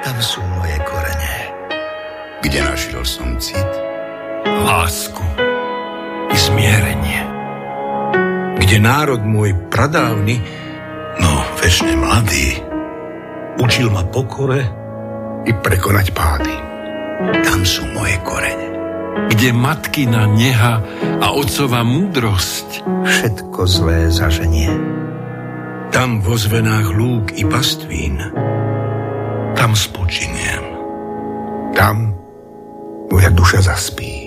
tam sú moje korene. Kde našiel som cit? Lásku i zmierenie. Kde národ môj pradávny, No, večne mladý, učil ma pokore i prekonať pády. tam sú moje korene. Kde matkina neha a otcova múdrosť. Všetko zlé zaženie. Tam vo zvenách lúk i pastvín, tam spočiniem. Tam moja duša zaspí.